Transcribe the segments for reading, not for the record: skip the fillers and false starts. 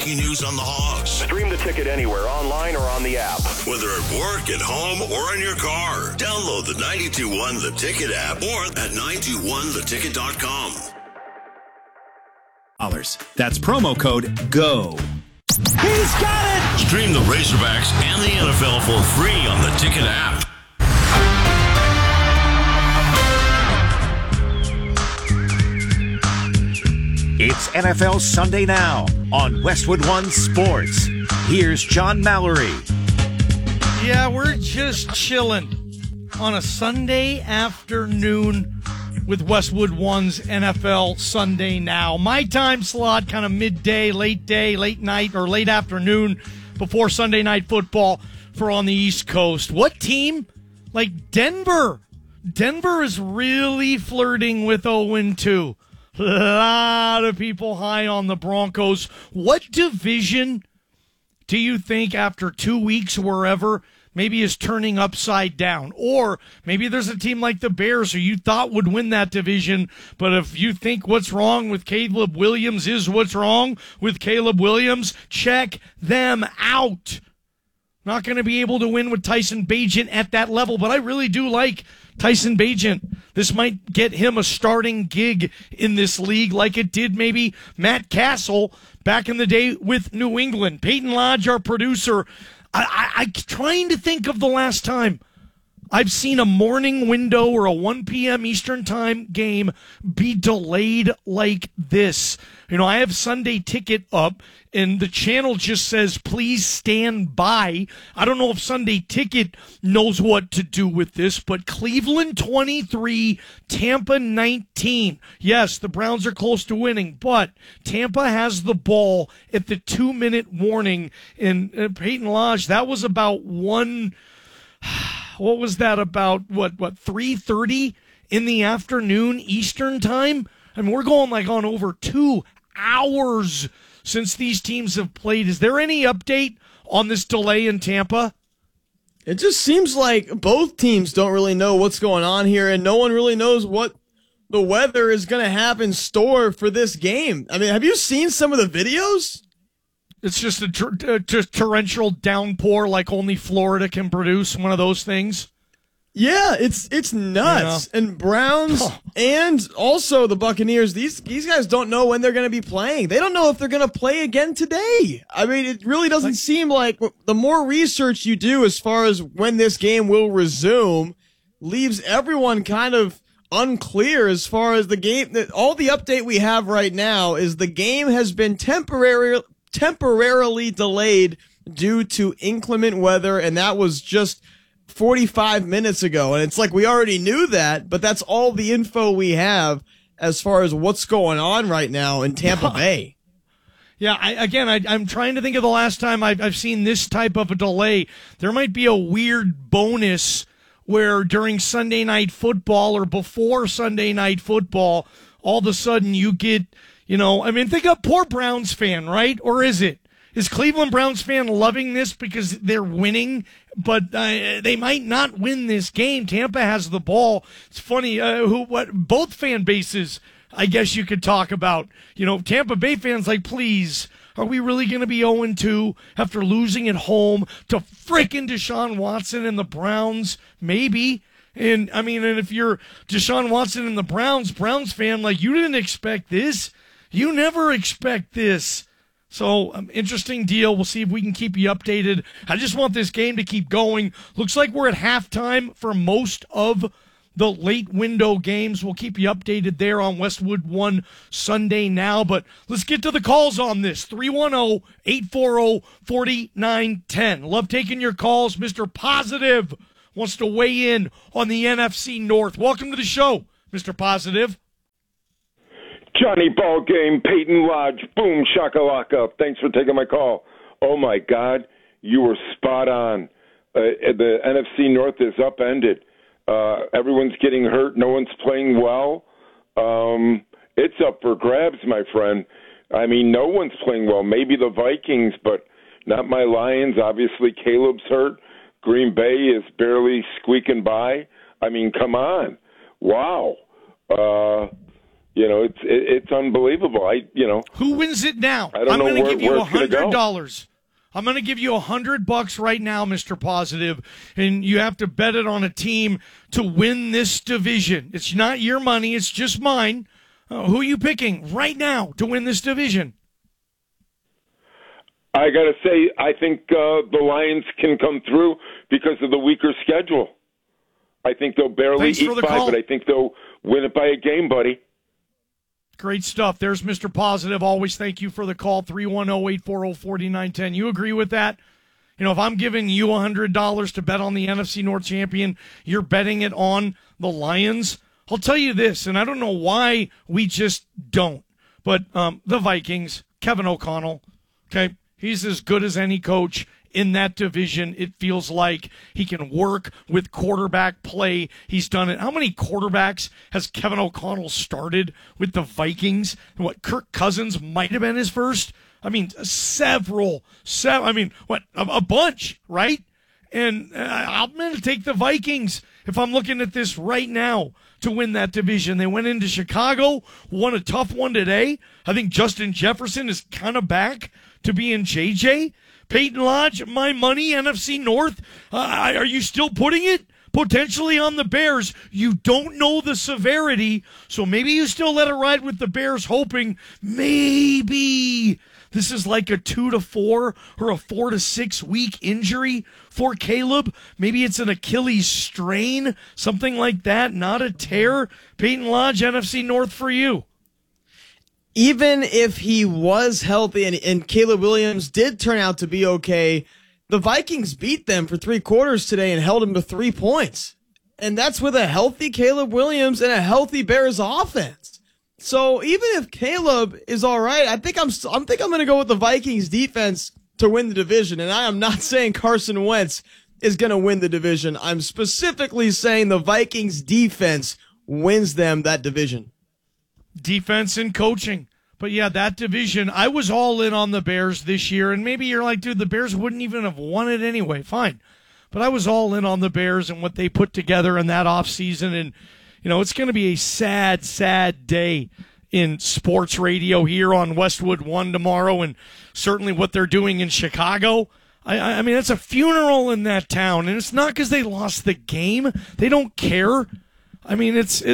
breaking news on the Hogs. Stream the ticket anywhere, online or on the app. Whether at work, at home, or in your car. Download the 92.1 The Ticket app or at 921theticket.com. That's promo code GO. He's got it! Stream the Razorbacks and the NFL for free on the Ticket app. It's NFL Sunday Now on Westwood One Sports. Here's John Mallory. Yeah, we're just chilling on a Sunday afternoon with Westwood One's NFL Sunday Now. My time slot, kind of midday, late night, or late afternoon before Sunday Night Football for on the East Coast. What team? Like Denver. Denver is really flirting with 0-2. A lot of people high on the Broncos. What division do you think after 2 weeks wherever maybe is turning upside down? Or maybe there's a team like the Bears who you thought would win that division, but if you think what's wrong with Caleb Williams is what's wrong with Caleb Williams, check them out. Not going to be able to win with Tyson Bagent at that level, but I really do like Tyson Bagent. This might get him a starting gig in this league like it did maybe Matt Castle back in the day with New England. Peyton Lodge, our producer, I'm trying to think of the last time I've seen a morning window or a 1 p.m. Eastern time game be delayed like this. You know, I have Sunday Ticket up, and the channel just says, please stand by. I don't know if Sunday Ticket knows what to do with this, but Cleveland 23, Tampa 19. Yes, the Browns are close to winning, but Tampa has the ball at the 2-minute warning. And Peyton Lodge, that was about one... What was that about, 3:30 in the afternoon Eastern time? I mean, we're going like on over 2 hours since these teams have played. Is there any update on this delay in Tampa? It just seems like both teams don't really know what's going on here, and no one really knows what the weather is going to have in store for this game. I mean, have you seen some of the videos? It's just a torrential downpour like only Florida can produce, one of those things. Yeah, it's nuts. Yeah. And Browns and also the Buccaneers, these guys don't know when they're going to be playing. They don't know if they're going to play again today. I mean, it really doesn't seem like the more research you do as far as when this game will resume leaves everyone kind of unclear as far as the game. All the update we have right now is the game has been temporarily delayed due to inclement weather, and that was just 45 minutes ago. And it's like we already knew that, but that's all the info we have as far as what's going on right now in Tampa Bay. Yeah, I'm trying to think of the last time I've seen this type of a delay. There might be a weird bonus where during Sunday Night Football or before Sunday Night Football, all of a sudden you get... think of poor Browns fan, right? Or is it? Is Cleveland Browns fan loving this because they're winning, but they might not win this game? Tampa has the ball. It's funny, both fan bases, I guess you could talk about. Tampa Bay fans like, please, are we really going to be 0-2 after losing at home to frickin' Deshaun Watson and the Browns? Maybe. And if you're Deshaun Watson and the Browns fan, like, you didn't expect this. You never expect this. So, interesting deal. We'll see if we can keep you updated. I just want this game to keep going. Looks like we're at halftime for most of the late window games. We'll keep you updated there on Westwood One Sunday Now. But let's get to the calls on this. 310-840-4910. Love taking your calls. Mr. Positive wants to weigh in on the NFC North. Welcome to the show, Mr. Positive. Johnny Ballgame, Peyton Lodge, boom, shakalaka. Thanks for taking my call. Oh, my God, you were spot on. The NFC North is upended. Everyone's getting hurt. No one's playing well. It's up for grabs, my friend. I mean, no one's playing well. Maybe the Vikings, but not my Lions. Obviously, Caleb's hurt. Green Bay is barely squeaking by. I mean, come on. Wow. It's unbelievable. Who wins it now? I don't know going to give you $100. I'm going to give you $100 right now, Mr. Positive, and you have to bet it on a team to win this division. It's not your money; it's just mine. Who are you picking right now to win this division? I got to say, I think the Lions can come through because of the weaker schedule. I think they'll barely eat by, but I think they'll win it by a game, buddy. Great stuff. There's Mr. Positive. Always thank you for the call, 310-840-4910. You agree with that? If I'm giving you $100 to bet on the NFC North champion, you're betting it on the Lions. I'll tell you this, and I don't know why we just don't, but the Vikings, Kevin O'Connell, okay, he's as good as any coach in that division. It feels like he can work with quarterback play. He's done it. How many quarterbacks has Kevin O'Connell started with the Vikings? Kirk Cousins might have been his first. I mean, a bunch, right? And I'm going to take the Vikings if I'm looking at this right now to win that division. They went into Chicago, won a tough one today. I think Justin Jefferson is kind of back to being JJ. Peyton Lodge, my money, NFC North. Are you still putting it potentially on the Bears? You don't know the severity, so maybe you still let it ride with the Bears, hoping maybe this is like a 2 to 4 or a 4 to 6 week injury for Caleb. Maybe it's an Achilles strain, something like that, not a tear. Peyton Lodge, NFC North for you. Even if he was healthy and Caleb Williams did turn out to be okay, the Vikings beat them for 3 quarters today and held them to 3 points. And that's with a healthy Caleb Williams and a healthy Bears offense. So even if Caleb is all right, I think I'm going to go with the Vikings defense to win the division. And I am not saying Carson Wentz is going to win the division. I'm specifically saying the Vikings defense wins them that division. Defense and coaching. But yeah, that division, I was all in on the Bears this year, and maybe you're like, dude, the Bears wouldn't even have won it anyway. Fine. But I was all in on the Bears and what they put together in that offseason, and it's going to be a sad, sad day in sports radio here on Westwood One tomorrow, and certainly what they're doing in Chicago. I mean, it's a funeral in that town, and it's not because they lost the game. They don't care. I mean,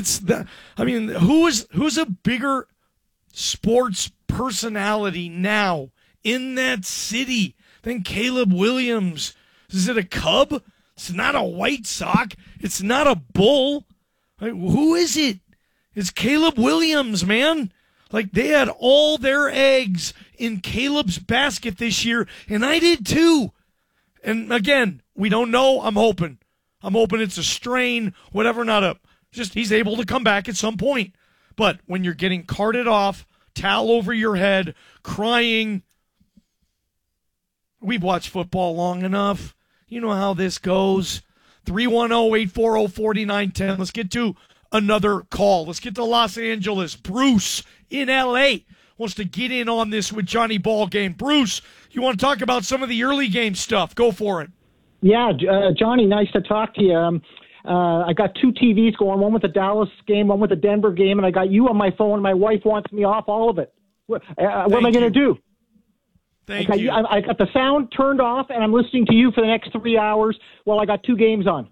who's a bigger sports personality now in that city than Caleb Williams? Is it a Cub? It's not a White Sox. It's not a Bull. Who is it? It's Caleb Williams, man. Like, they had all their eggs in Caleb's basket this year, and I did too. And again, we don't know. I'm hoping it's a strain, whatever, just he's able to come back at some point. But when you're getting carted off, towel over your head, crying, we've watched football long enough. You know how this goes. 310-840-4910. Let's get to another call. Let's get to Los Angeles. Bruce in L.A. wants to get in on this with Johnny Ballgame. Bruce, you want to talk about some of the early game stuff? Go for it. Yeah, Johnny, nice to talk to you. I got 2 TVs going, one with the Dallas game, one with the Denver game, and I got you on my phone. My wife wants me off all of it. What am I going to do? Thank you. I got the sound turned off, and I'm listening to you for the next 3 hours while I got 2 games on.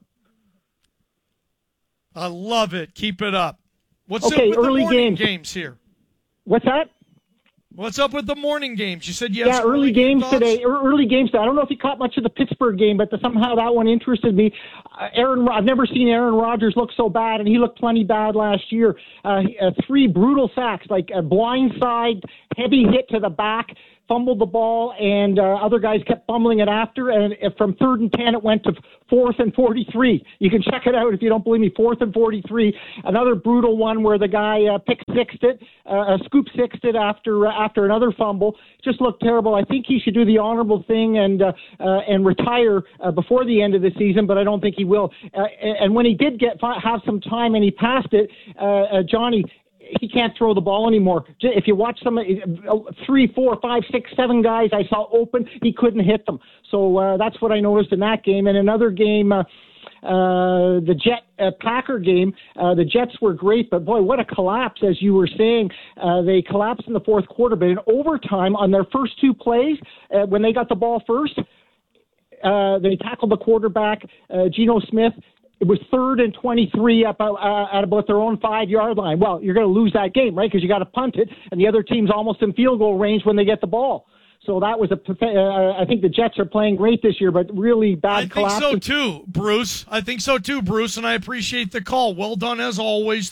I love it. Keep it up. What's okay, up with early the morning games here? What's that? What's up with the morning games? You said yes. Yeah, early games today. Early games today. I don't know if you caught much of the Pittsburgh game, but somehow that one interested me. I've never seen Aaron Rodgers look so bad, and he looked plenty bad last year. 3 brutal sacks, like a blindside, heavy hit to the back, fumbled the ball, and other guys kept fumbling it after. And from 3rd and 10, it went to 4th and 43. You can check it out if you don't believe me. 4th and 43. Another brutal one where the guy scoop sixed it after another fumble. Just looked terrible. I think he should do the honorable thing and retire before the end of the season, but I don't think he will. And when he did have some time and he passed it, Johnny, he can't throw the ball anymore. If you watch some 3, 4, 5, 6, 7 guys I saw open, he couldn't hit them. So that's what I noticed in that game. And another game, the Jet-Packer game, the Jets were great, but boy, what a collapse, as you were saying. They collapsed in the fourth quarter, but in overtime on their first two plays, when they got the ball first, they tackled the quarterback, Geno Smith. It was 3rd and 23 at about their own 5-yard line. Well, you're going to lose that game, right? Because you got to punt it, and the other team's almost in field goal range when they get the ball. So that was I think the Jets are playing great this year, but really bad collapse. I think so too, Bruce. And I appreciate the call. Well done as always.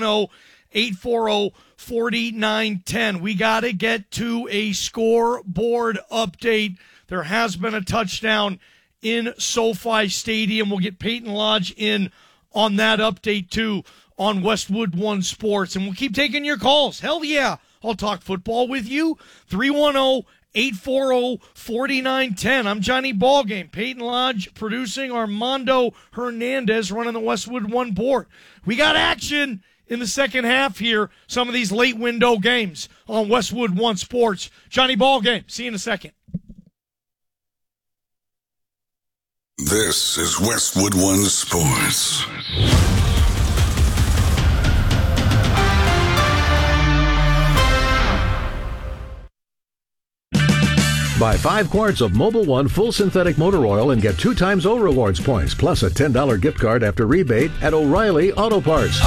310-840-4910. We got to get to a scoreboard update. There has been a touchdown in SoFi Stadium. We'll get Peyton Lodge in on that update too on Westwood One Sports. And we'll keep taking your calls. Hell yeah, I'll talk football with you. 310-840-4910. I'm Johnny Ballgame. Peyton Lodge producing. Armando Hernandez running the Westwood One board. We got action in the second half here. Some of these late window games on Westwood One Sports. Johnny Ballgame. See you in a second. This is Westwood One Sports. Buy 5 quarts of Mobil 1 full synthetic motor oil and get 2 times O Rewards points, plus a $10 gift card after rebate at O'Reilly Auto Parts.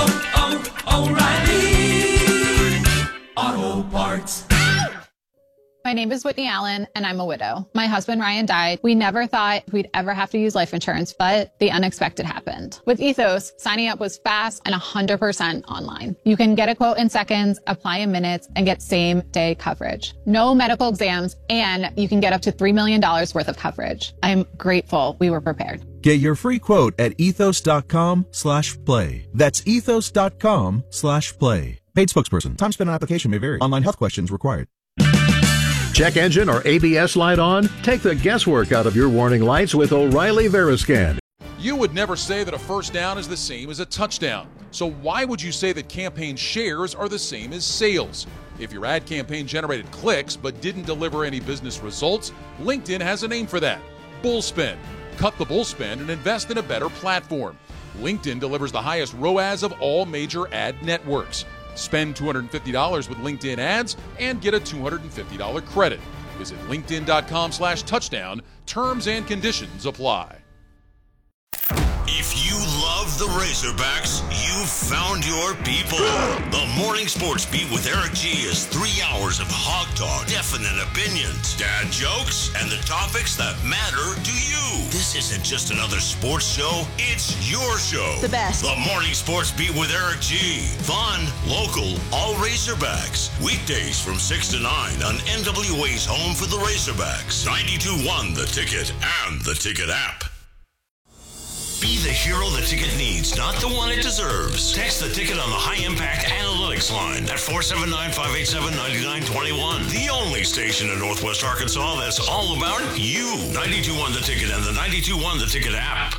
O'Reilly Auto Parts. My name is Whitney Allen, and I'm a widow. My husband, Ryan, died. We never thought we'd ever have to use life insurance, but the unexpected happened. With Ethos, signing up was fast and 100% online. You can get a quote in seconds, apply in minutes, and get same-day coverage. No medical exams, and you can get up to $3 million worth of coverage. I'm grateful we were prepared. Get your free quote at ethos.com/play. That's ethos.com/play. Paid spokesperson. Time spent on application may vary. Online health questions required. Check engine or ABS light on? Take the guesswork out of your warning lights with O'Reilly Veriscan. You would never say that a first down is the same as a touchdown. So why would you say that campaign shares are the same as sales? If your ad campaign generated clicks but didn't deliver any business results, LinkedIn has a name for that. Bullspend. Cut the bullspend and invest in a better platform. LinkedIn delivers the highest ROAS of all major ad networks. Spend $250 with LinkedIn ads and get a $250 credit. Visit linkedin.com/touchdown. Terms and conditions apply. If you love the Razorbacks, you've found your people. The Morning Sports Beat with Eric G is 3 hours of hog talk, definite opinions, dad jokes, and the topics that matter to you. This isn't just another sports show, it's your show. The best. The Morning Sports Beat with Eric G. Fun, local, all Razorbacks. Weekdays from 6 to 9 on NWA's home for the Razorbacks. 92.1 The Ticket and the Ticket app. Be the hero the ticket needs, not the one it deserves. Text the ticket on the High Impact Analytics line at 479-587-9921. The only station in Northwest Arkansas that's all about you. 92.1 The Ticket and the 92.1 The Ticket app.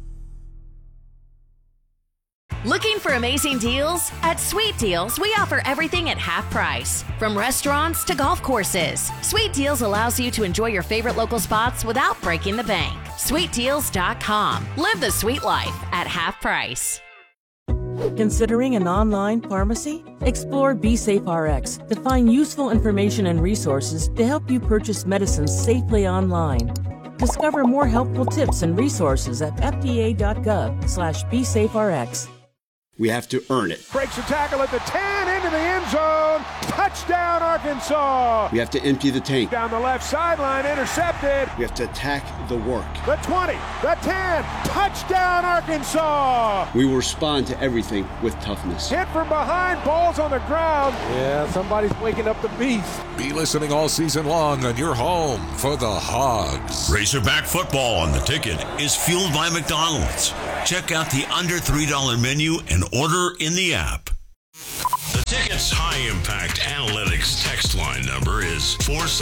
Looking for amazing deals? At Sweet Deals, we offer everything at half price. From restaurants to golf courses, Sweet Deals allows you to enjoy your favorite local spots without breaking the bank. SweetDeals.com. Live the sweet life at half price. Considering an online pharmacy? Explore BeSafeRx to find useful information and resources to help you purchase medicines safely online. Discover more helpful tips and resources at fda.gov/BeSafeRx. We have to earn it. Breaks a tackle at the 10, into the end zone. Touchdown, Arkansas. We have to empty the tank. Down the left sideline, intercepted. We have to attack the work. The 20, the 10, touchdown, Arkansas. We will respond to everything with toughness. Hit from behind, balls on the ground. Yeah, somebody's waking up the beast. Be listening all season long on your home for the Hogs. Razorback football on The Ticket is fueled by McDonald's. Check out the under $3 menu and order in the app. The Ticket's high-impact analytics text line number is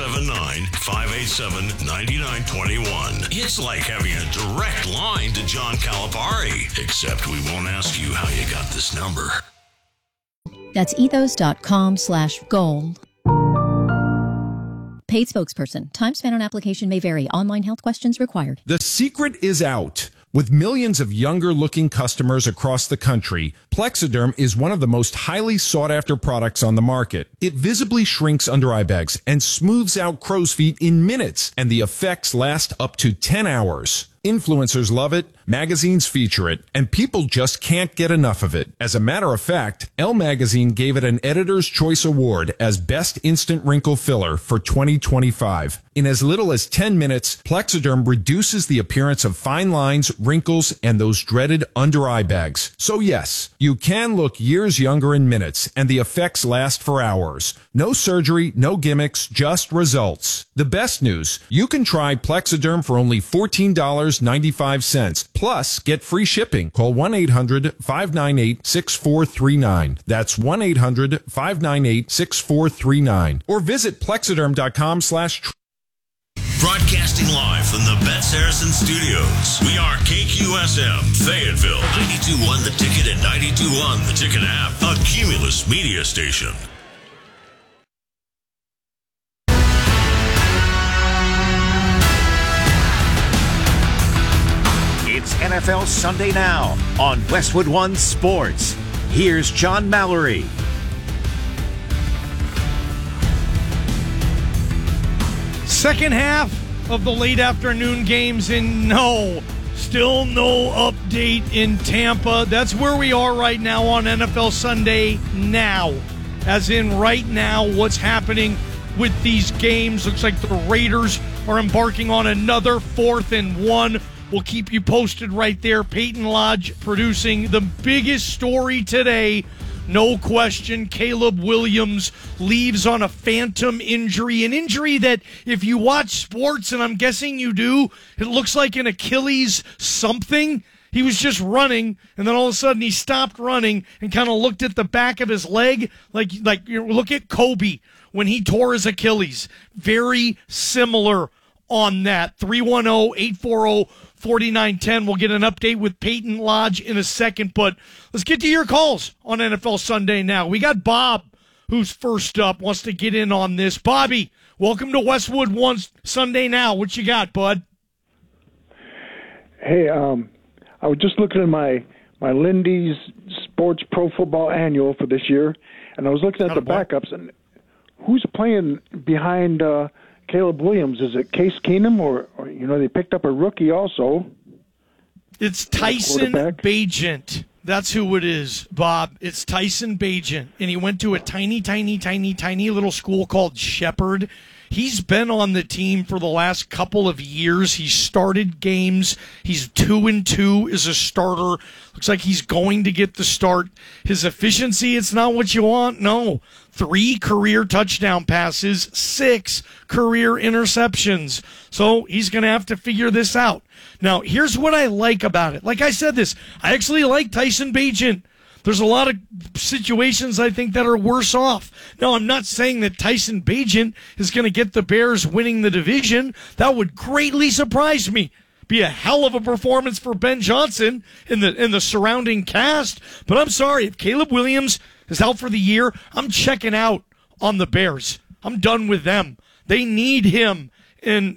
479-587-9921. It's like having a direct line to John Calipari, except we won't ask you how you got this number. That's ethos.com/gold. Paid spokesperson. Time spent on application may vary. Online health questions required. The secret is out. With millions of younger-looking customers across the country, Plexiderm is one of the most highly sought-after products on the market. It visibly shrinks under-eye bags and smooths out crow's feet in minutes, and the effects last up to 10 hours. Influencers love it, magazines feature it, and people just can't get enough of it. As a matter of fact, Elle Magazine gave it an Editor's Choice Award as Best Instant Wrinkle Filler for 2025. In as little as 10 minutes, Plexiderm reduces the appearance of fine lines, wrinkles, and those dreaded under-eye bags. So yes, you can look years younger in minutes, and the effects last for hours. No surgery, no gimmicks, just results. The best news, you can try Plexiderm for only $14.95. Plus, get free shipping. Call 1-800-598-6439. That's 1-800-598-6439. Or visit Plexiderm.com/. Broadcasting live from the Bet Saracen Studios. We are KQSM, Fayetteville, 92.1 The Ticket and 92.1 The Ticket app, a Cumulus media station. It's NFL Sunday Now on Westwood One Sports. Here's John Mallory. Second half of the late afternoon games still no update in Tampa. That's where we are right now on NFL Sunday Now. As in right now, what's happening with these games. Looks like the Raiders are embarking on another 4th and 1. We'll keep you posted right there. Peyton Lodge producing the biggest story today. No question, Caleb Williams leaves on a phantom injury. An injury that, if you watch sports, and I'm guessing you do, it looks like an Achilles something. He was just running, and then all of a sudden he stopped running and kind of looked at the back of his leg. Like look at Kobe when he tore his Achilles. Very similar on that. 310-840-4910. We'll get an update with Peyton Lodge in a second, but let's get to your calls on NFL Sunday Now. We got Bob, who's first up, wants to get in on this. Bobby, welcome to Westwood One Sunday Now. What you got, bud? Hey, I was just looking at my Lindy's Sports Pro Football Annual for this year, and I was looking at the backups, and who's playing behind Caleb Williams? Is it Case Keenum, or they picked up a rookie also? It's Tyson Bagent. That's who it is, Bob. It's Tyson Bagent, and he went to a tiny little school called Shepherd. He's been on the team for the last couple of years. He's started games. He's 2-2 as a starter. Looks like he's going to get the start. His efficiency, it's not what you want. No. 3 career touchdown passes, 6 career interceptions. So he's going to have to figure this out. Now, here's what I like about it. Like I said this, I actually like Tyson Bagent. There's a lot of situations I think that are worse off. Now, I'm not saying that Tyson Bagent is going to get the Bears winning the division. That would greatly surprise me. Be a hell of a performance for Ben Johnson in the surrounding cast. But I'm sorry, if Caleb Williams is out for the year, I'm checking out on the Bears. I'm done with them. They need him, and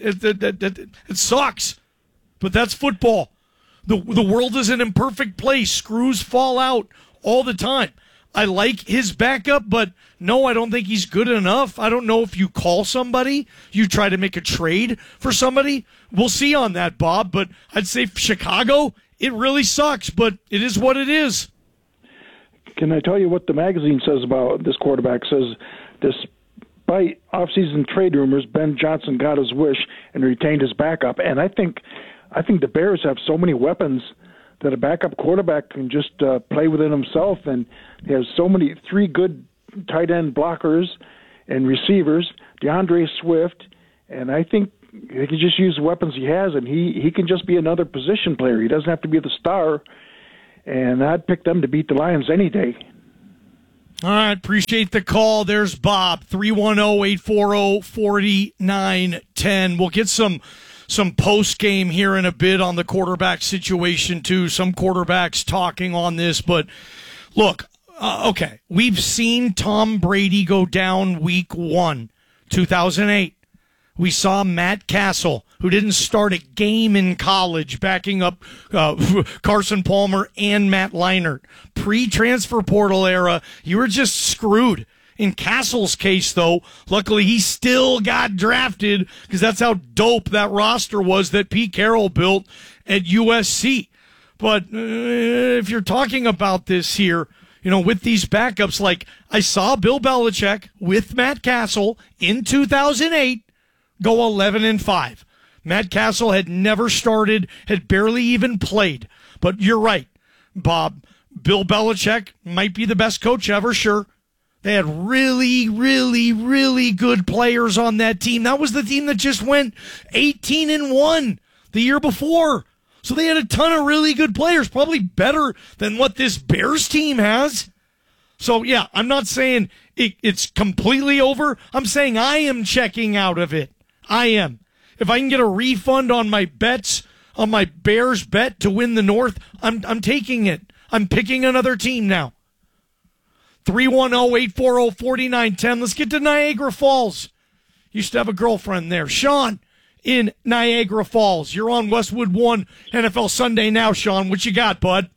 it sucks. But that's football. The world is an imperfect place. Screws fall out all the time. I like his backup, but no, I don't think he's good enough. I don't know if you call somebody, you try to make a trade for somebody. We'll see on that, Bob, but I'd say Chicago, it really sucks, but it is what it is. Can I tell you what the magazine says about this quarterback? It says, despite offseason trade rumors, Ben Johnson got his wish and retained his backup. And I think the Bears have so many weapons that a backup quarterback can just play within himself, and he has 3 good tight end blockers and receivers, DeAndre Swift, and I think he can just use the weapons he has, and he can just be another position player. He doesn't have to be the star, and I'd pick them to beat the Lions any day. All right, appreciate the call. There's Bob, 310-840-4910. We'll get some post game here in a bit on the quarterback situation too. Some quarterbacks talking on this, but look, okay, we've seen Tom Brady go down week 1, 2008. We saw Matt Castle, who didn't start a game in college, backing up Carson Palmer and Matt Leinart. Pre-transfer portal era, you were just screwed. In Castle's case, though, luckily he still got drafted because that's how dope that roster was that Pete Carroll built at USC. But if you're talking about this here, with these backups, like I saw Bill Belichick with Matt Castle in 2008 go 11-5. Matt Castle had never started, had barely even played. But you're right, Bob. Bill Belichick might be the best coach ever, sure. They had really, really, really good players on that team. That was the team that just went 18-1 the year before. So they had a ton of really good players, probably better than what this Bears team has. So, yeah, I'm not saying it's completely over. I'm saying I am checking out of it. I am. If I can get a refund on my bets, on my Bears bet to win the North, I'm taking it. I'm picking another team now. 310-840-4910. Let's get to Niagara Falls. Used to have a girlfriend there. Sean in Niagara Falls. You're on Westwood One NFL Sunday Now, Sean. What you got, bud?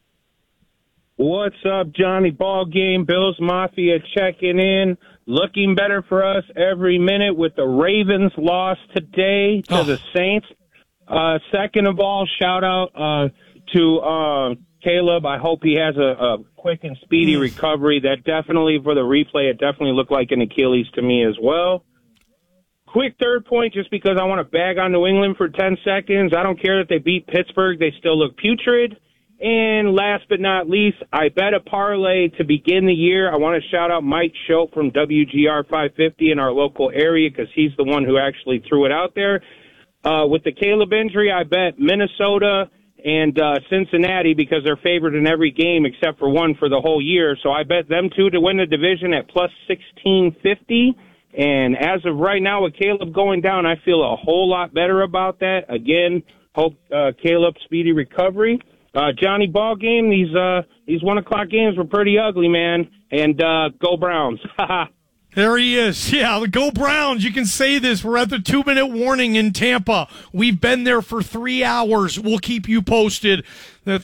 What's up, Johnny? Ball game. Bills Mafia checking in. Looking better for us every minute with the Ravens loss today to the Saints. Second of all, shout out to Caleb. I hope he has a quick and speedy recovery. That definitely, for the replay, it definitely looked like an Achilles to me as well. Quick third point, just because I want to bag on New England for 10 seconds. I don't care that they beat Pittsburgh. They still look putrid. And last but not least, I bet a parlay to begin the year. I want to shout out Mike Schultz from WGR 550 in our local area because he's the one who actually threw it out there. With the Caleb injury, I bet Minnesota and Cincinnati because they're favored in every game except for one for the whole year. So I bet them two to win the division at plus 1650. And as of right now, with Caleb going down, I feel a whole lot better about that. Again, hope Caleb speedy recovery. Johnny, ball game. These 1 o'clock games were pretty ugly, man. And go Browns. There he is. Yeah, go Browns. You can say this. We're at the 2-minute warning in Tampa. We've been there for 3 hours. We'll keep you posted. The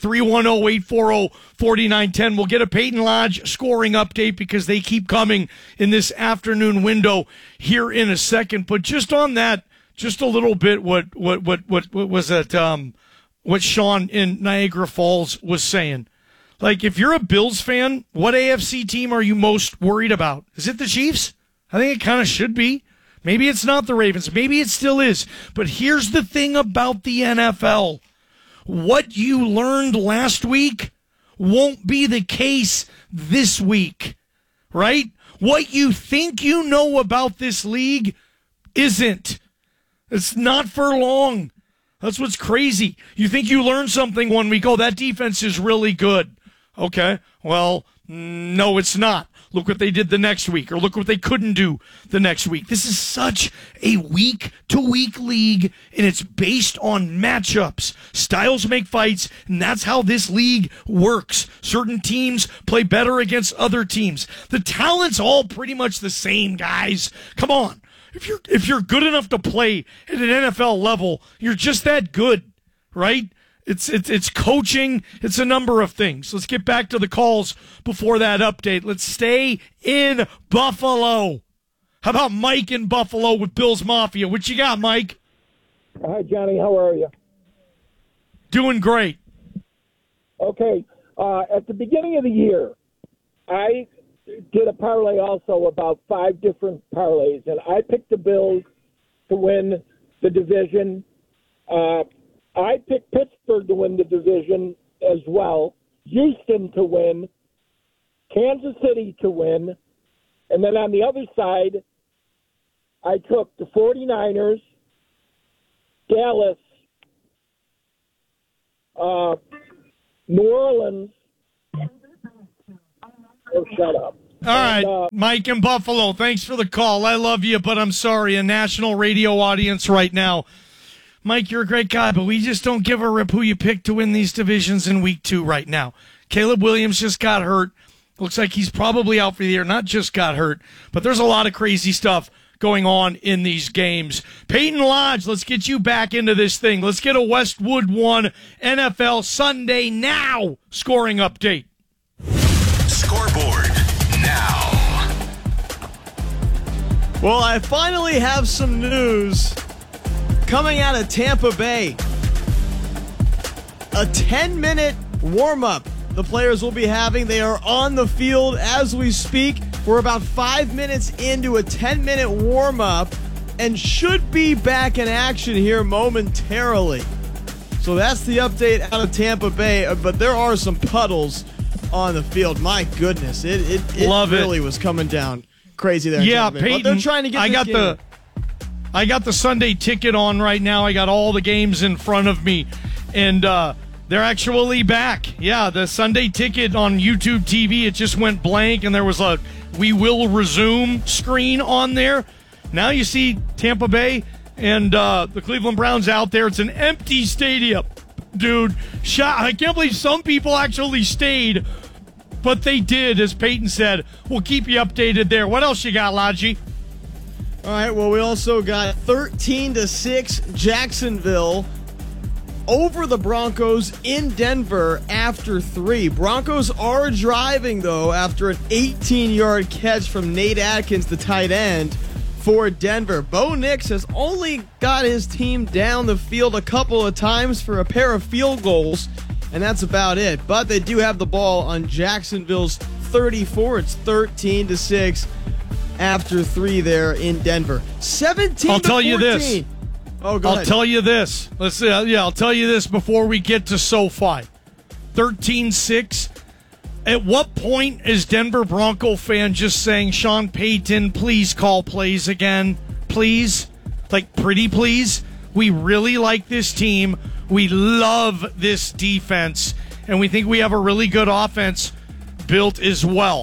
310-840-4910. We'll get a Peyton Lodge scoring update because they keep coming in this afternoon window here in a second. But just on that, just a little bit what was it? What Sean in Niagara Falls was saying. Like, if you're a Bills fan, what AFC team are you most worried about? Is it the Chiefs? I think it kind of should be. Maybe it's not the Ravens. Maybe it still is. But here's the thing about the NFL. What you learned last week won't be the case this week, right? What you think you know about this league isn't. It's not for long. That's what's crazy. You think you learned something one week. Oh, that defense is really good. Okay, well, no, it's not. Look what they did the next week, or look what they couldn't do the next week. This is such a week-to-week league, and it's based on matchups. Styles make fights, and that's how this league works. Certain teams play better against other teams. The talent's all pretty much the same, guys. Come on. If you're good enough to play at an NFL level, you're just that good, right? It's coaching. It's a number of things. Let's get back to the calls before that update. Let's stay in Buffalo. How about Mike in Buffalo with Bills Mafia? What you got, Mike? Hi, Johnny. How are you? Doing great. Okay. At the beginning of the year, I did a parlay also about 5 different parlays, and I picked the Bills to win the division. I picked Pittsburgh to win the division as well, Houston to win, Kansas City to win, and then on the other side, I took the 49ers, Dallas, New Orleans. Oh, shut up. All right, Mike in Buffalo, thanks for the call. I love you, but I'm sorry, a national radio audience right now. Mike, you're a great guy, but we just don't give a rip who you pick to win these divisions in week 2 right now. Caleb Williams just got hurt. Looks like he's probably out for the year. Not just got hurt, but there's a lot of crazy stuff going on in these games. Peyton Lodge, let's get you back into this thing. Let's get a Westwood One NFL Sunday Now scoring update. Scoreboard now. Well, I finally have some news coming out of Tampa Bay. A 10-minute warm-up the players will be having. They are on the field as we speak. We're about 5 minutes into a 10-minute warm-up and should be back in action here momentarily. So that's the update out of Tampa Bay, but there are some puddles on the field. My goodness, it really was coming down crazy there. Yeah, Peyton, Peyton, but they're trying to get I got the Sunday ticket on right now. I got all the games in front of me, and they're actually back. Yeah, the Sunday ticket on YouTube TV, it just went blank, and there was a "We will resume" screen on there. Now you see Tampa Bay and the Cleveland Browns out there. It's an empty stadium. Dude, I can't believe some people actually stayed, but they did, as Peyton said. We'll keep you updated there. What else you got, Lodgy? All right, well, we also got 13-6 Jacksonville over the Broncos in Denver after 3. Broncos are driving, though, after an 18-yard catch from Nate Atkins, the tight end, for Denver. Bo Nix has only got his team down the field a couple of times for a pair of field goals, and that's about it. But they do have the ball on Jacksonville's 34. It's 13-6 after 3 there in Denver. 17-14. I'll tell you this. Oh, go ahead. I'll tell you this. I'll tell you this before we get to SoFi. 13-6. At what point is Denver Bronco fan just saying, Sean Payton, please call plays again? Please? Like, pretty please? We really like this team. We love this defense. And we think we have a really good offense built as well.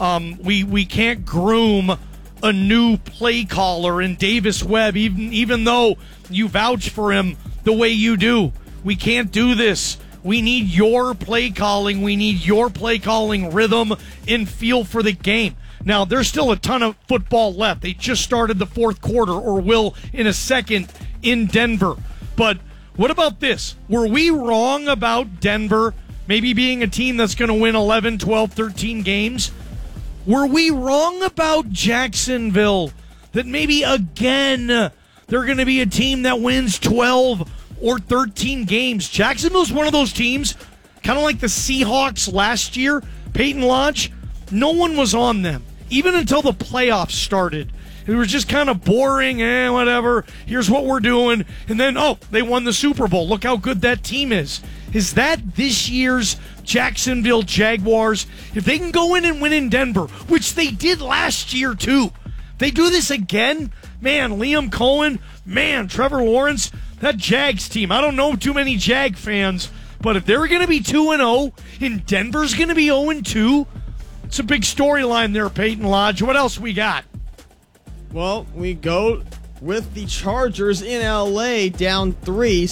We can't groom a new play caller in Davis Webb, even though you vouch for him the way you do. We can't do this. We need your play calling. We need your play calling rhythm and feel for the game. Now, there's still a ton of football left. They just started the fourth quarter, or will in a second, in Denver. But what about this? Were we wrong about Denver maybe being a team that's going to win 11, 12, 13 games? Were we wrong about Jacksonville that maybe again they're going to be a team that wins 12 or 13 games? Jacksonville's one of those teams, kind of like the Seahawks last year. Peyton Lodge, no one was on them, even until the playoffs started. It was just kind of boring, whatever, here's what we're doing. And then, they won the Super Bowl. Look how good that team is. Is that this year's Jacksonville Jaguars? If they can go in and win in Denver, which they did last year too, they do this again, man, Liam Cohen, man, Trevor Lawrence, that Jags team, I don't know too many Jag fans, but if they're going to be 2-0 and Denver's going to be 0-2, it's a big storyline there, Peyton Lodge. What else we got? Well, we go with the Chargers in LA down 3,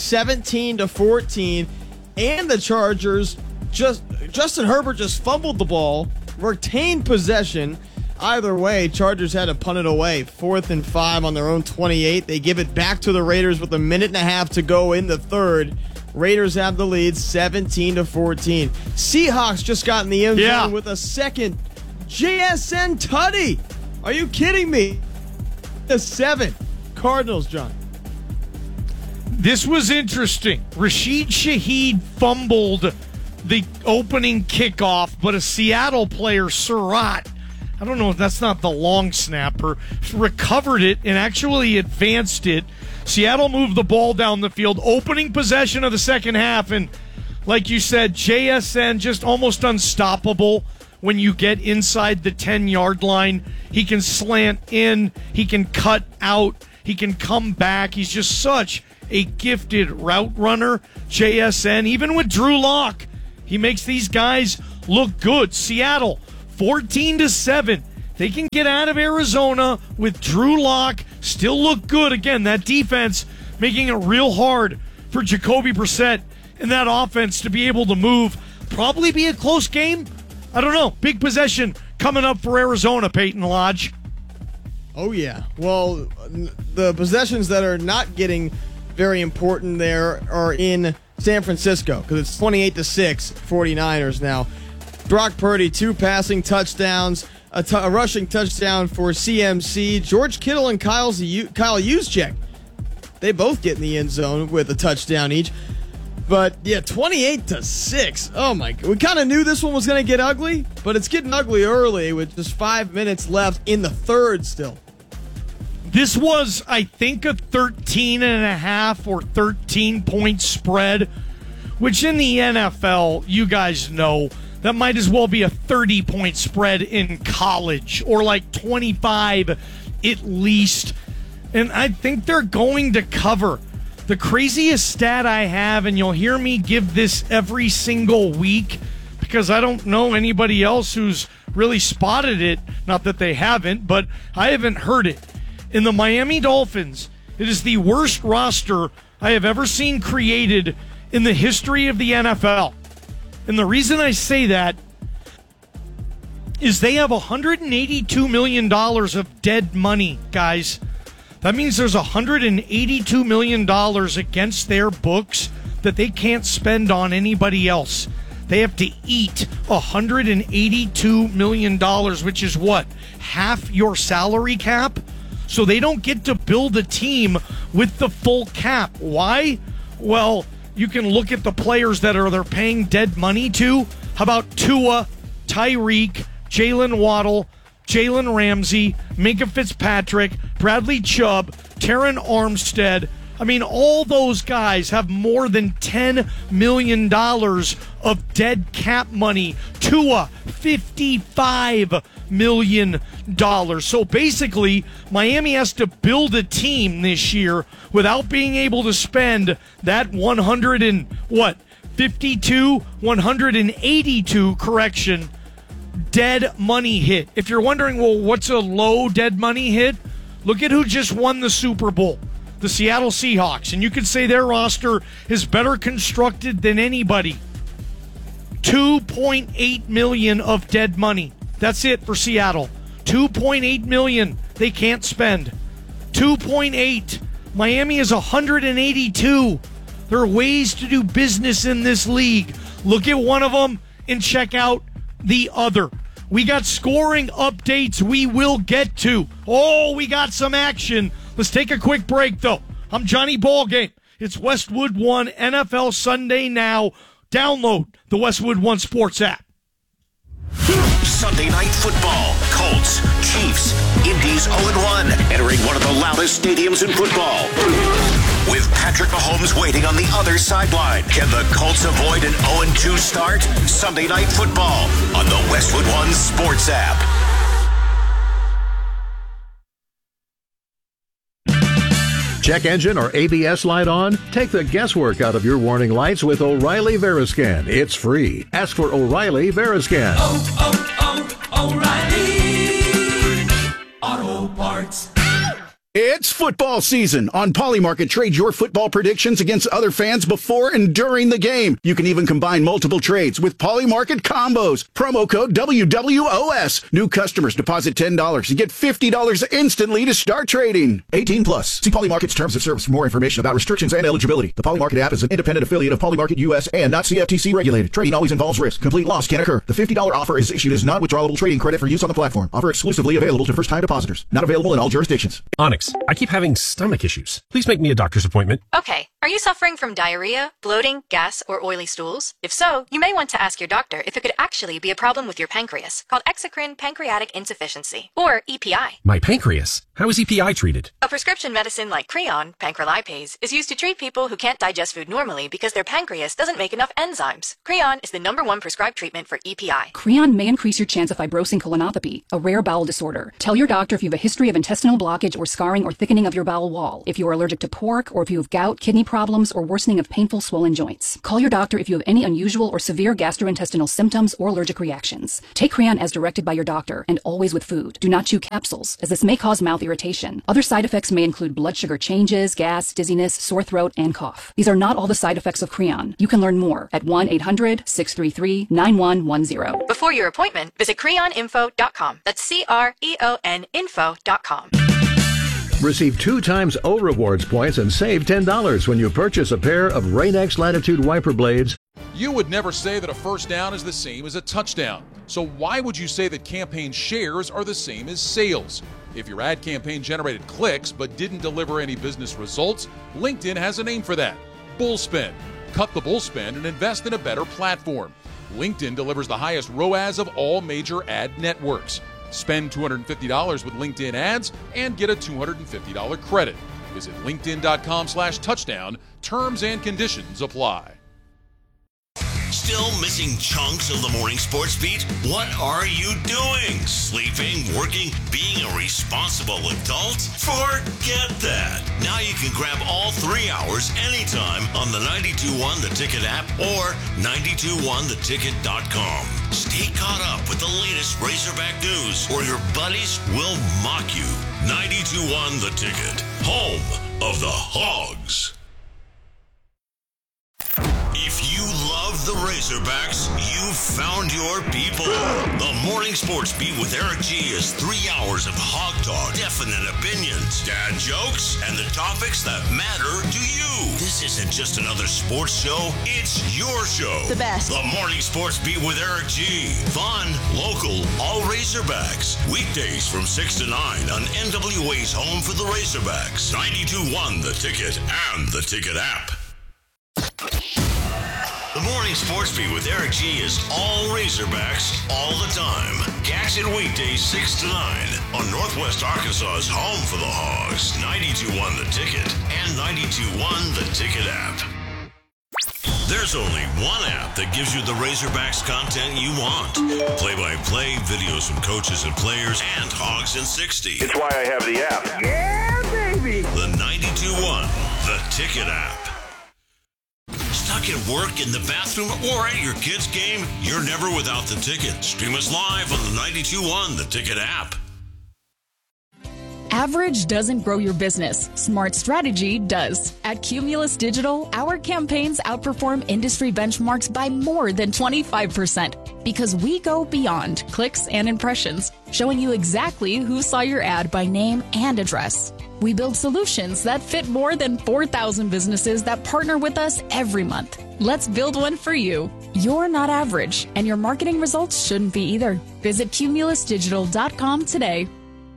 17-14, and the Chargers Justin Herbert just fumbled the ball, retained possession. Either way, Chargers had to punt it away. 4th and 5 on their own 28. They give it back to the Raiders with a minute and a half to go in the third. Raiders have the lead 17-14. Seahawks just got in the end zone with a second JSN tutty. Are you kidding me? The 7. Cardinals, John. This was interesting. Rashid Shaheed fumbled the opening kickoff, but a Seattle player, Surratt, I don't know if that's not the long snapper, recovered it and actually advanced it. Seattle moved the ball down the field, opening possession of the second half, and like you said, JSN just almost unstoppable when you get inside the 10-yard line. He can slant in, he can cut out, he can come back. He's just such a gifted route runner, JSN. Even with Drew Lock, he makes these guys look good. Seattle, 14-7. They can get out of Arizona with Drew Lock, still look good. Again, that defense making it real hard for Jacoby Brissett and that offense to be able to move. Probably be a close game. I don't know. Big possession coming up for Arizona, Peyton Lodge. Oh, yeah. Well, the possessions that are not getting very important there are in San Francisco because it's 28-6 49ers now. Brock Purdy, 2 passing touchdowns, a rushing touchdown for CMC. George Kittle and Kyle Juszczyk, they both get in the end zone with a touchdown each. But, yeah, 28-6. Oh, my God. We kind of knew this one was going to get ugly, but it's getting ugly early with just 5 minutes left in the third still. This was, I think, a 13.5 or 13-point spread, which in the NFL, you guys know, that might as well be a 30-point spread in college, or like 25 at least. And I think they're going to cover. The craziest stat I have, and you'll hear me give this every single week because I don't know anybody else who's really spotted it. Not that they haven't, but I haven't heard it. In the Miami Dolphins, it is the worst roster I have ever seen created in the history of the NFL. And the reason I say that is they have $182 million of dead money, guys. That means there's $182 million against their books that they can't spend on anybody else. They have to eat $182 million, which is what? Half your salary cap? So they don't get to build a team with the full cap. Why? Well, you can look at the players that they're paying dead money to. How about Tua, Tyreek, Jalen Waddle, Jalen Ramsey, Minkah Fitzpatrick, Bradley Chubb, Teron Armstead. I mean, all those guys have more than $10 million of dead cap money. Tua, $55 million. So basically, Miami has to build a team this year without being able to spend that 182 dead money hit. If you're wondering, well, what's a low dead money hit? Look at who just won the Super Bowl, the Seattle Seahawks. And you could say their roster is better constructed than anybody. $2.8 million of dead money. That's it for Seattle. $2.8 million they can't spend. 2.8. Miami is 182. There are ways to do business in this league. Look at one of them and check out the other. We got scoring updates we will get to. Oh, we got some action. Let's take a quick break, though. I'm Johnny Ballgame. It's Westwood One NFL Sunday Now. Download the Westwood One Sports app. Sunday Night Football. Colts, Chiefs, Indy's 0-1, entering one of the loudest stadiums in football. With Patrick Mahomes waiting on the other sideline, can the Colts avoid an 0-2 start? Sunday Night Football on the Westwood One Sports app. Check engine or ABS light on? Take the guesswork out of your warning lights with O'Reilly Veriscan. It's free. Ask for O'Reilly Veriscan. O'Reilly Auto Parts. It's football season. On Polymarket, trade your football predictions against other fans before and during the game. You can even combine multiple trades with Polymarket combos. Promo code WWOS. New customers deposit $10 and get $50 instantly to start trading. 18 plus. See Polymarket's terms of service for more information about restrictions and eligibility. The Polymarket app is an independent affiliate of Polymarket US and not CFTC regulated. Trading always involves risk. Complete loss can occur. The $50 offer is issued as non-withdrawable trading credit for use on the platform. Offer exclusively available to first-time depositors. Not available in all jurisdictions. Onyx, I keep having stomach issues. Please make me a doctor's appointment. Okay. Are you suffering from diarrhea, bloating, gas, or oily stools? If so, you may want to ask your doctor if it could actually be a problem with your pancreas, called exocrine pancreatic insufficiency, or EPI. My pancreas? How is EPI treated? A prescription medicine like Creon, pancrelipase, is used to treat people who can't digest food normally because their pancreas doesn't make enough enzymes. Creon is the #1 prescribed treatment for EPI. Creon may increase your chance of fibrosing colonopathy, a rare bowel disorder. Tell your doctor if you have a history of intestinal blockage or scarring or thickening of your bowel wall, if you are allergic to pork, or if you have gout, kidney problems, or worsening of painful swollen joints. Call your doctor if you have any unusual or severe gastrointestinal symptoms or allergic reactions. Take Creon as directed by your doctor, and always with food. Do not chew capsules, as this may cause mouth irritation. Other side effects may include blood sugar changes, gas, dizziness, sore throat, and cough. These are not all the side effects of Creon. You can learn more at 1-800-633-9110. Before your appointment, visit creoninfo.com. That's CREON info.com. Receive 2 times O Rewards points and save $10 when you purchase a pair of Rain-X Latitude wiper blades. You would never say that a first down is the same as a touchdown. So why would you say that campaign shares are the same as sales? If your ad campaign generated clicks but didn't deliver any business results, LinkedIn has a name for that: bullspend. Cut the bullspend and invest in a better platform. LinkedIn delivers the highest ROAS of all major ad networks. Spend $250 with LinkedIn ads and get a $250 credit. Visit linkedin.com/touchdown. Terms and conditions apply. Still missing chunks of the morning sports beat? What are you doing? Sleeping, working, being a responsible adult? Forget that. Now you can grab all 3 hours anytime on the 92.1 The Ticket app or 921theticket.com. Stay caught up with the latest Razorback news or your buddies will mock you. 92.1 The Ticket, home of the Hogs. If you love the Razorbacks, you've found your people. The Morning Sports Beat with Eric G is 3 hours of hog talk, definite opinions, dad jokes, and the topics that matter to you. This isn't just another sports show, it's your show. The best. The Morning Sports Beat with Eric G. Fun, local, all Razorbacks. Weekdays from 6 to 9 on NWA's home for the Razorbacks. 92.1 The Ticket and The Ticket app. The Morning Sports Beat with Eric G is all Razorbacks all the time. Catch it weekdays 6 to 9 on Northwest Arkansas's home for the Hogs. 92.1 The Ticket and 92.1 The Ticket app. There's only one app that gives you the Razorbacks content you want. Play-by-play, videos from coaches and players, and Hogs in 60. It's why I have the app. Yeah, baby! The 92.1 The Ticket app. Stuck at work, in the bathroom, or at your kid's game? You're never without The Ticket. Stream us live on the 92.1 The Ticket app. Average doesn't grow your business. Smart strategy does. At Cumulus Digital, our campaigns outperform industry benchmarks by more than 25% because we go beyond clicks and impressions, showing you exactly who saw your ad by name and address. We build solutions that fit more than 4,000 businesses that partner with us every month. Let's build one for you. You're not average, and your marketing results shouldn't be either. Visit cumulusdigital.com today.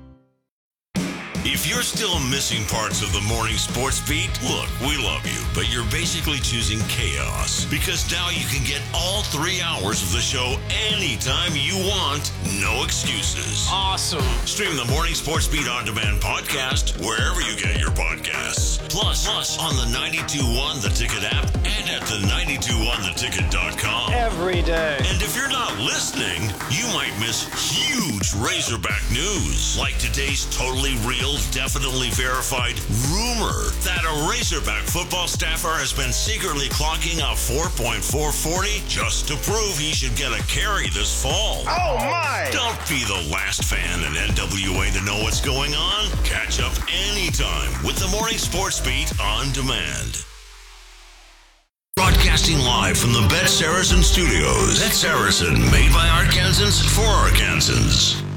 If you're still missing parts of the Morning Sports Beat, look, we love you, but you're basically choosing chaos because now you can get all 3 hours of the show anytime you want. No excuses. Awesome. Stream the Morning Sports Beat On Demand podcast wherever you get your podcasts. Plus on the 92.1 The Ticket app and at the 921theticket.com. Every day. And if you're not listening, you might miss huge Razorback news, like today's totally real, definitely verified rumor that a Razorback football staffer has been secretly clocking a 4.440 just to prove he should get a carry this fall. Oh my! Don't be the last fan in NWA to know what's going on. Catch up anytime with the Morning Sports Beat On Demand. Broadcasting live from the Bet Saracen Studios. Bet Saracen, made by Arkansans for Arkansans.